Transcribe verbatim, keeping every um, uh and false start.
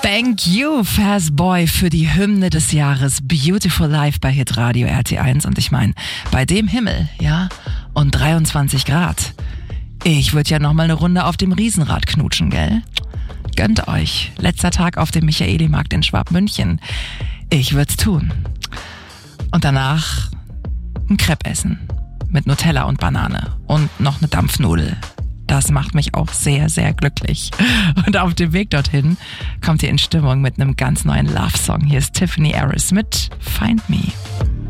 Thank you, Fast Boy, für die Hymne des Jahres Beautiful Life bei Hitradio R T eins. Und ich meine, bei dem Himmel, ja, und dreiundzwanzig Grad. Ich würde ja nochmal eine Runde auf dem Riesenrad knutschen, gell? Gönnt euch. Letzter Tag auf dem Michaelimarkt in Schwabmünchen. Ich würd's tun. Und danach ein Crepe essen. Mit Nutella und Banane. Und noch eine Dampfnudel. Das macht mich auch sehr, sehr glücklich. Und auf dem Weg dorthin kommt ihr in Stimmung mit einem ganz neuen Love-Song. Hier ist Tiffany Harris mit Find Me.